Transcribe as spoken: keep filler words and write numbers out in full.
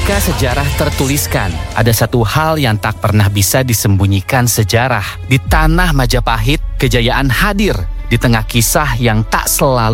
Ketika sejarah tertuliskan, ada satu hal yang tak pernah bisa disembunyikan sejarah. Di tanah Majapahit, kejayaan hadir di tengah kisah yang tak selalu